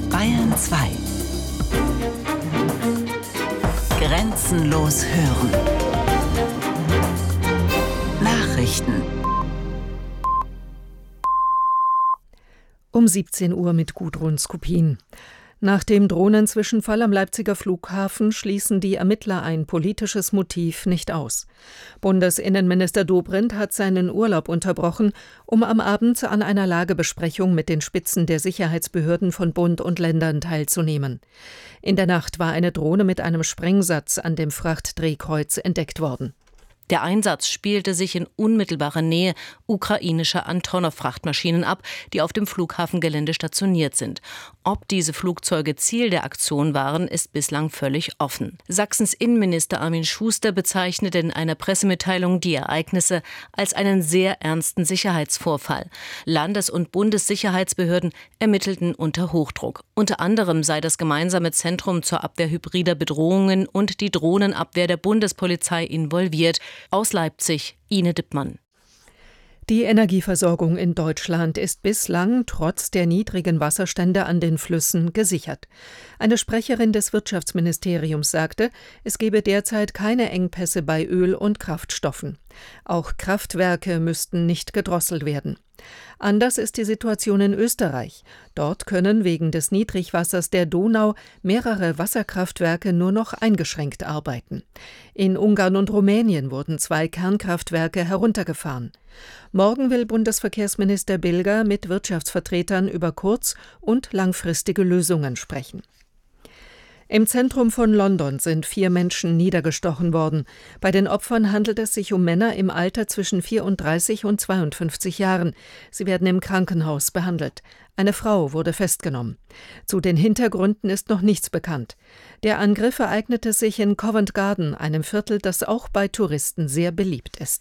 Bayern 2. Grenzenlos hören. Nachrichten. Um 17 Uhr mit Gudrun Skupin. Nach dem Drohnenzwischenfall am Leipziger Flughafen schließen die Ermittler ein politisches Motiv nicht aus. Bundesinnenminister Dobrindt hat seinen Urlaub unterbrochen, um am Abend an einer Lagebesprechung mit den Spitzen der Sicherheitsbehörden von Bund und Ländern teilzunehmen. In der Nacht war eine Drohne mit einem Sprengsatz an dem Frachtdrehkreuz entdeckt worden. Der Einsatz spielte sich in unmittelbarer Nähe ukrainischer Antonov-Frachtmaschinen ab, die auf dem Flughafengelände stationiert sind. Ob diese Flugzeuge Ziel der Aktion waren, ist bislang völlig offen. Sachsens Innenminister Armin Schuster bezeichnete in einer Pressemitteilung die Ereignisse als einen sehr ernsten Sicherheitsvorfall. Landes- und Bundessicherheitsbehörden ermittelten unter Hochdruck. Unter anderem sei das gemeinsame Zentrum zur Abwehr hybrider Bedrohungen und die Drohnenabwehr der Bundespolizei involviert. Aus Leipzig, Ine Dippmann. Die Energieversorgung in Deutschland ist bislang trotz der niedrigen Wasserstände an den Flüssen gesichert. Eine Sprecherin des Wirtschaftsministeriums sagte, es gebe derzeit keine Engpässe bei Öl und Kraftstoffen. Auch Kraftwerke müssten nicht gedrosselt werden. Anders ist die Situation in Österreich. Dort können wegen des Niedrigwassers der Donau mehrere Wasserkraftwerke nur noch eingeschränkt arbeiten. In Ungarn und Rumänien wurden 2 Kernkraftwerke heruntergefahren. Morgen will Bundesverkehrsminister Bilger mit Wirtschaftsvertretern über kurz- und langfristige Lösungen sprechen. Im Zentrum von London sind 4 Menschen niedergestochen worden. Bei den Opfern handelt es sich um Männer im Alter zwischen 34 und 52 Jahren. Sie werden im Krankenhaus behandelt. Eine Frau wurde festgenommen. Zu den Hintergründen ist noch nichts bekannt. Der Angriff ereignete sich in Covent Garden, einem Viertel, das auch bei Touristen sehr beliebt ist.